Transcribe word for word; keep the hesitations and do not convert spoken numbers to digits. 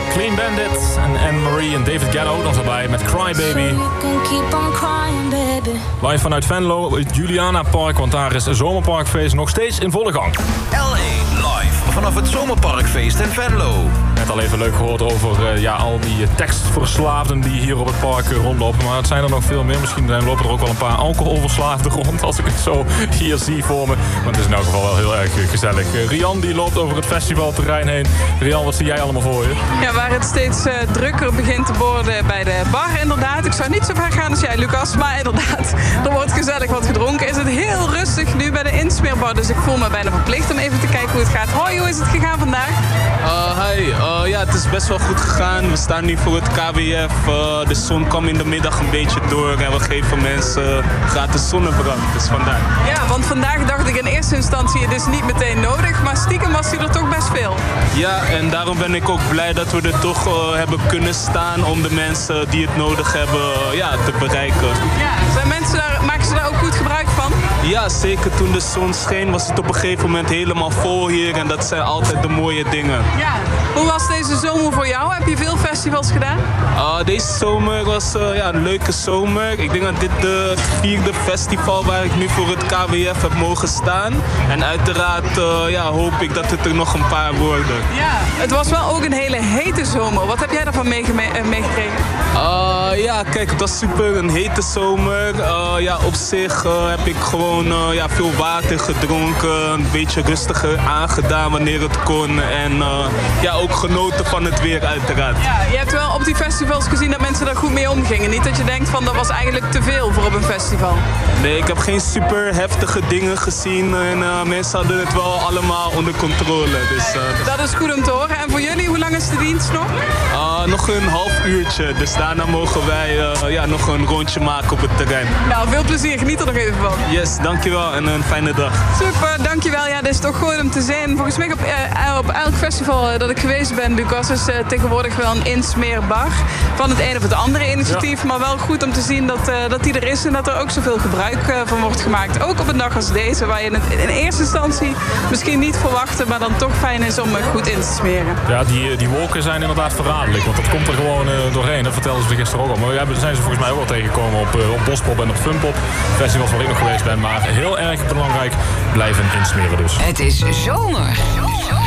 Clean Bandit en Anne-Marie en David Guetta ook nog erbij met Cry Baby. Live vanuit Venlo, het Juliana Park, want daar is een zomerparkfeest nog steeds in volle gang. L A live vanaf het zomerparkfeest in Venlo. Net al even leuk gehoord over uh, ja, al die uh, tekstverslaafden die hier op het park uh, rondlopen. Maar het zijn er nog veel meer. Misschien lopen er ook wel een paar alcoholverslaafden rond als ik het zo hier zie voor me. Maar het is in elk geval wel heel erg uh, gezellig. Uh, Rian die loopt over het festivalterrein heen. Rian, wat zie jij allemaal voor je? Ja, waar het steeds uh, drukker begint te worden bij de bar inderdaad. Ik zou niet zo ver gaan als jij, Lucas. Maar inderdaad, er wordt gezellig wat gedronken. Is het heel rustig nu bij de insmeerbar. Dus ik voel me bijna verplicht om even te kijken hoe het gaat. Hoi, hoe is het gegaan vandaag? Uh, hi, uh, ja, het is best wel goed gegaan. We staan nu voor het K W F. Uh, de zon kwam in de middag een beetje door. En we geven mensen gratis zonnebrand. Dus vandaar. Ja, want vandaag dacht ik in eerste instantie het is niet meteen nodig. Maar stiekem was die er toch best veel. Ja, en daarom ben ik ook blij dat we er toch uh, hebben kunnen staan. Om de mensen die het nodig hebben uh, ja, te bereiken. Ja, zijn mensen daar, maken ze daar ook goed gebruik van? Ja, zeker toen de zon scheen was het op een gegeven moment helemaal vol hier. En dat zijn altijd de mooie dingen. Ja. Hoe was deze zomer voor jou? Heb je veel festivals gedaan? Uh, deze zomer was uh, ja, een leuke zomer. Ik denk dat dit de vierde festival waar ik nu voor het K W F heb mogen staan. En uiteraard uh, ja, hoop ik dat het er nog een paar worden. Ja, het was wel ook een hele hete zomer. Wat heb jij daarvan meegekregen? Mee uh, ja, kijk, het was super een hete zomer. Uh, ja, op zich uh, heb ik gewoon uh, ja, veel water gedronken. Een beetje rustiger aangedaan wanneer het kon. En uh, ja, ook genoten van het weer uiteraard. Ja, je hebt wel op die festivals gezien dat mensen daar goed mee omgingen. Niet dat je denkt van dat was eigenlijk te veel voor op een festival. Nee, ik heb geen super heftige dingen gezien. En uh, mensen hadden het wel allemaal onder controle. Dus, uh, dat is goed om te horen. En voor jullie, hoe lang is de dienst nog? Uh, nog een half uurtje. Dus daarna mogen wij uh, ja, nog een rondje maken op het terrein. Nou, veel plezier. Geniet er nog even van. Yes, dankjewel en een fijne dag. Super, dankjewel. Ja, dit is toch goed om te zijn. Volgens mij op, uh, op elk festival uh, dat ik geweest ben, Lucas, is uh, tegenwoordig wel een insmeerbar. Van het ene of het andere initiatief. Ja. Maar wel goed om te zien dat, uh, dat die er is en dat er ook zoveel gebruik uh, van wordt gemaakt. Ook op een dag als deze, waar je het in eerste instantie misschien niet verwachtte, maar dan toch fijn is om uh, goed in te smeren. Ja, die, die wolken zijn inderdaad verraderlijk. Want dat komt er gewoon uh, doorheen. Dat vertelden ze gisteren ook al. Maar ja, daar zijn ze volgens mij ook wel tegengekomen op, uh, op Bospop en op Funpop. Festivals waar ik nog geweest ben. Maar heel erg belangrijk, blijven insmeren dus. Het is zomer.